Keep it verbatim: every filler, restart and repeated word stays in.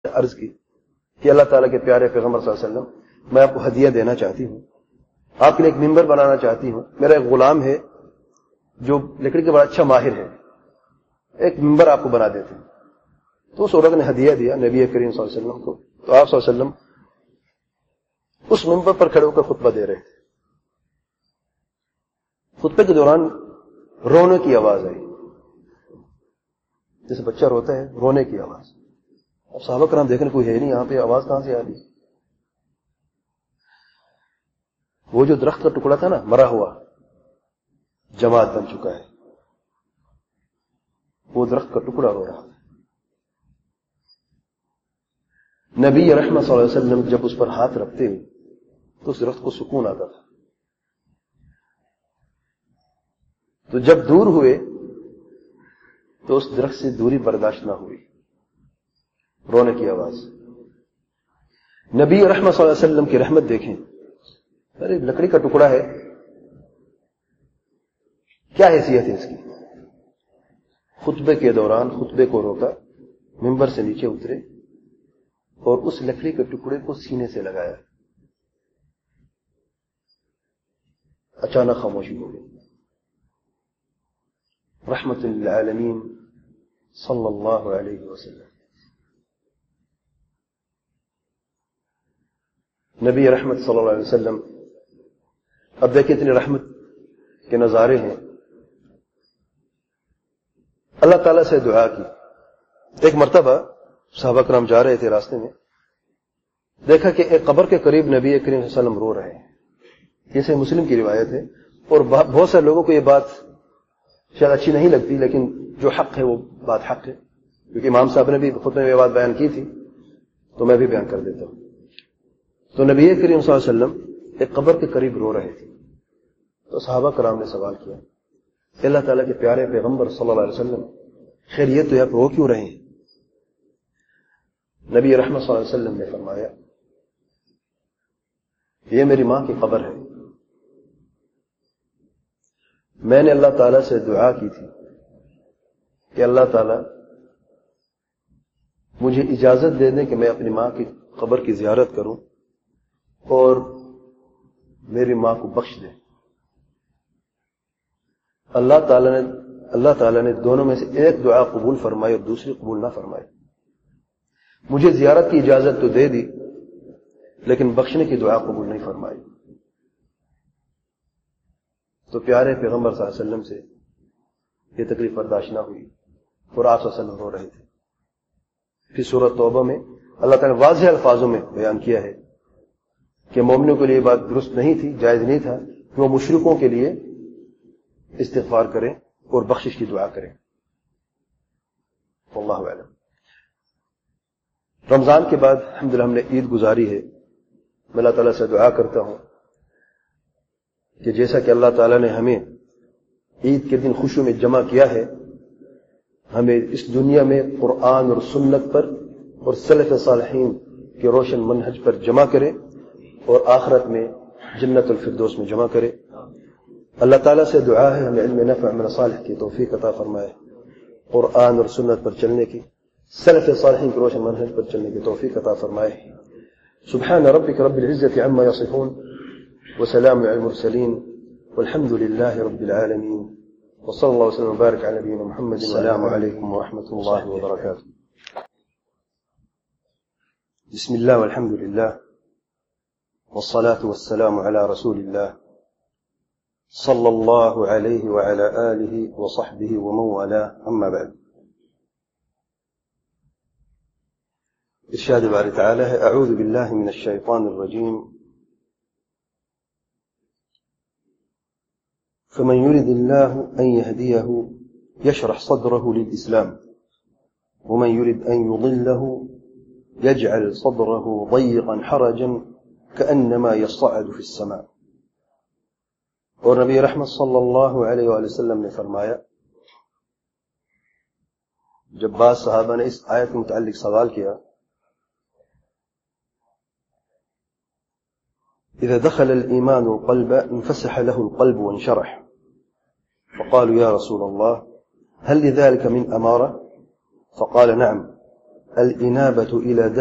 عرض کی کہ اللہ تعالیٰ کے پیارے پیغمبر صلی اللہ علیہ وسلم میں آپ کو ہدیہ دینا چاہتی ہوں، آپ کے لیے ایک ممبر بنانا چاہتی ہوں، میرا ایک غلام ہے جو لکڑی کے بڑا اچھا ماہر ہے، ایک ممبر آپ کو بنا دیتے ہیں۔ تو اس عورت نے ہدیہ دیا نبی کریم صلی اللہ علیہ وسلم کو، تو آپ صلی اللہ علیہ وسلم اس ممبر پر کھڑے ہو کر خطبہ دے رہے تھے۔ خطبے کے دوران رونے کی آواز آئی، جیسے بچہ روتا ہے رونے کی آواز۔ اب صحابہ کرام دیکھنے کوئی ہے نہیں، یہاں پہ آواز کہاں سے آ رہی؟ وہ جو درخت کا ٹکڑا تھا نا مرا ہوا، جماعت بن چکا ہے، وہ درخت کا ٹکڑا رو رہا تھا۔ نبی رحمت صلی اللہ علیہ وسلم جب اس پر ہاتھ رکھتے تو اس درخت کو سکون آتا تھا۔ تو جب دور ہوئے تو اس درخت سے دوری برداشت نہ ہوئی، رونے کی آواز۔ نبی رحمت صلی اللہ علیہ وسلم کی رحمت دیکھیں، ارے لکڑی کا ٹکڑا ہے، کیا حیثیت ہے اس کی؟ خطبے کے دوران خطبے کو روکا، ممبر سے نیچے اترے اور اس لکڑی کے ٹکڑے کو سینے سے لگایا، اچانک خاموشی ہو گئی۔ رحمت للعالمین صلی اللہ علیہ وسلم، نبی رحمت صلی اللہ علیہ وسلم۔ اب دیکھیں اتنی رحمت کے نظارے ہیں۔ اللہ تعالیٰ سے دعا کی۔ ایک مرتبہ صحابہ کرام جا رہے تھے، راستے میں دیکھا کہ ایک قبر کے قریب نبی کریم صلی اللہ علیہ وسلم رو رہے ہیں۔ یہ صحیح مسلم کی روایت ہے، اور بہت سے لوگوں کو یہ بات شاید اچھی نہیں لگتی، لیکن جو حق ہے وہ بات حق ہے، کیونکہ امام صاحب نے بھی خود میں یہ بات بیان کی تھی، تو میں بھی بیان کر دیتا ہوں۔ تو نبی کریم صلی اللہ علیہ وسلم ایک قبر کے قریب رو رہے تھے، تو صحابہ کرام نے سوال کیا، اللہ تعالیٰ کے پیارے پیغمبر صلی اللہ علیہ وسلم، خیر یہ تو آپ رو کیوں رہے ہیں؟ نبی رحمت صلی اللہ علیہ وسلم نے فرمایا، یہ میری ماں کی قبر ہے، میں نے اللہ تعالیٰ سے دعا کی تھی کہ اللہ تعالیٰ مجھے اجازت دے دیں کہ میں اپنی ماں کی قبر کی زیارت کروں اور میری ماں کو بخش دیں۔ اللہ تعالیٰ نے اللہ تعالیٰ نے دونوں میں سے ایک دعا قبول فرمائی اور دوسری قبول نہ فرمائی۔ مجھے زیارت کی اجازت تو دے دی، لیکن بخشنے کی دعا قبول نہیں فرمائی۔ تو پیارے پیغمبر صلی اللہ علیہ وسلم سے یہ تکلیف برداشت نہ ہوئی اور آپ صلی اللہ علیہ وسلم رو رہے تھے۔ پھر سورۃ توبہ میں اللہ تعالیٰ نے واضح الفاظوں میں بیان کیا ہے کہ مومنوں کے لیے یہ بات درست نہیں تھی، جائز نہیں تھا کہ وہ مشرکوں کے لیے استغفار کریں اور بخشش کی دعا کریں۔ واللہ اعلم۔ رمضان کے بعد الحمدللہ ہم نے عید گزاری ہے۔ میں اللہ تعالیٰ سے دعا کرتا ہوں کہ جیسا کہ اللہ تعالیٰ نے ہمیں عید کے دن خوشیوں میں جمع کیا ہے، ہمیں اس دنیا میں قرآن اور سنت پر اور سلف صالحین کے روشن منہج پر جمع کرے اور آخرت میں جنت الفردوس میں جمع کرے۔ اللہ تعالیٰ سے دعا ہے ہمیں علم نافع عمل صالح کی توفیق عطا فرمائے، قرآن اور سنت پر چلنے کی، سلف صالحین کے روشن منہج پر چلنے کی توفیق عطا فرمائے۔ سبحان ربک رب العزة عما یصفون وسلام علی المرسلین والحمد للہ رب العالمین وصلی اللہ وسلم وبارک علی نبینا محمد۔ السلام علیکم ورحمۃ اللہ وبرکاتہ۔ بسم اللہ والحمد للہ والصلاة والسلام علی رسول اللہ صلی اللہ علیہ وعلی آلہ وصحبہ ومن والاه، اما بعد۔ ارشاد باری تعالی ہے، اعوذ باللہ من الشیطان الرجیم، فمن يرد الله أن يهديه يشرح صدره للإسلام ومن يرد أن يضله يجعل صدره ضيقا حرجا كأنما يصعد في السماء۔ اور نبی رحمت صلی اللہ علیہ وآلہ وسلم نے فرمایا، جب بعض صحابہ نے اس آیت کے متعلق سوال کیا، إذا دخل الإيمان القلب انفسح له القلب وانشرح، فقالوا يا رسول الله هل لذلك من أمارة؟ فقال نعم، الانابة الى